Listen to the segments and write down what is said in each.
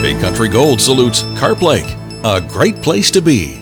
Big Country Gold salutes Carp Lake, a great place to be.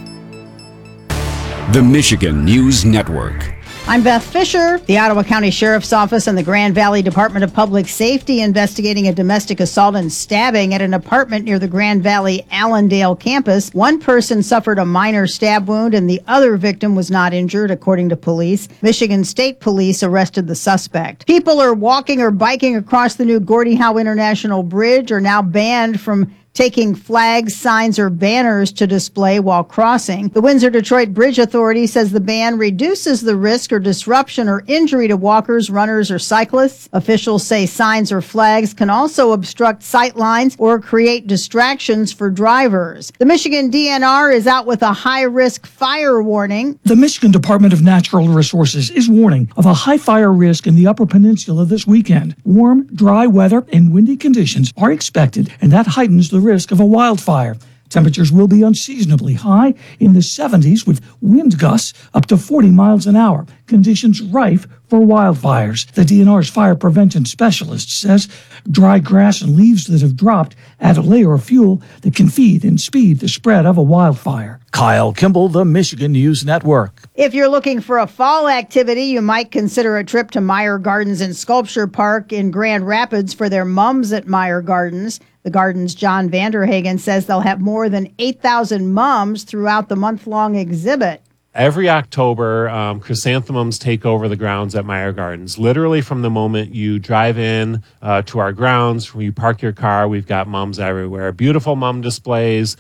The Michigan News Network. I'm Beth Fisher. The Ottawa County Sheriff's Office and the Grand Valley Department of Public Safety investigating a domestic assault and stabbing at an apartment near the Grand Valley Allendale campus. One person suffered a minor stab wound and the other victim was not injured, according to police. Michigan State Police arrested the suspect. People are walking or biking across the new Gordie Howe International Bridge are now banned from taking flags, signs, or banners to display while crossing. The Windsor-Detroit Bridge Authority says the ban reduces the risk or disruption or injury to walkers, runners, or cyclists. Officials say signs or flags can also obstruct sight lines or create distractions for drivers. The Michigan DNR is out with a high-risk fire warning. The Michigan Department of Natural Resources is warning of a high fire risk in the Upper Peninsula this weekend. Warm, dry weather and windy conditions are expected, and that heightens the risk of a wildfire. Temperatures will be unseasonably high in the 70s with wind gusts up to 40 miles an hour. Conditions rife for wildfires. The DNR's fire prevention specialist says dry grass and leaves that have dropped add a layer of fuel that can feed and speed the spread of a wildfire. Kyle Kimball, the Michigan News Network. If you're looking for a fall activity, you might consider a trip to Meyer Gardens and Sculpture Park in Grand Rapids for their Mums at Meyer Gardens. The Garden's John Vanderhagen says they'll have more than 8,000 mums throughout the month-long exhibit. Every October, chrysanthemums take over the grounds at Meyer Gardens. Literally from the moment you drive in to our grounds, when you park your car, we've got mums everywhere. Beautiful mum displays,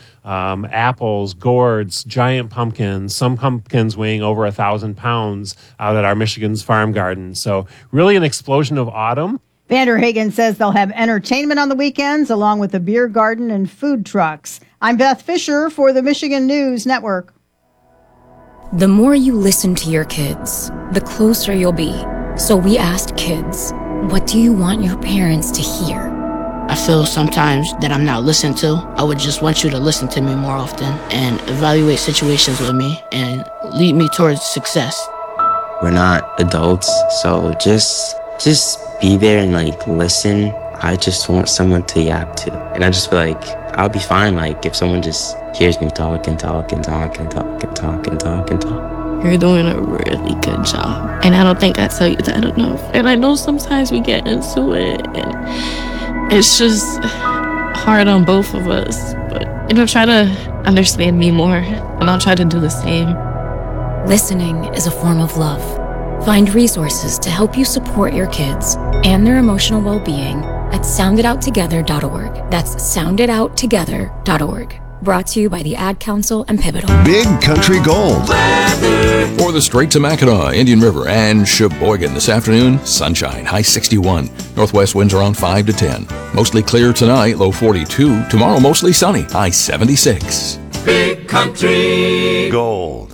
apples, gourds, giant pumpkins, some pumpkins weighing over 1,000 pounds out at our Michigan's Farm Garden. So really an explosion of autumn. Vanderhagen says they'll have entertainment on the weekends along with a beer garden and food trucks. I'm Beth Fisher for the Michigan News Network. The more you listen to your kids, the closer you'll be. So we asked kids, what do you want your parents to hear? I feel sometimes that I'm not listened to. I would just want you to listen to me more often and evaluate situations with me and lead me towards success. We're not adults, so just be there and listen. I just want someone to yap to. And I just feel like I'll be fine if someone just hears me talk and talk and talk and talk and talk and talk and talk. You're doing a really good job. And I don't think I tell you that enough. And I know sometimes we get into it and it's just hard on both of us. But try to understand me more and I'll try to do the same. Listening is a form of love. Find resources to help you support your kids and their emotional well-being at sounditouttogether.org. That's sounditouttogether.org. Brought to you by the Ad Council and Pivotal. Big Country Gold. For the Strait to Mackinac, Indian River, and Sheboygan this afternoon, sunshine, high 61. Northwest winds around 5 to 10. Mostly clear tonight, low 42. Tomorrow, mostly sunny, high 76. Big Country Gold.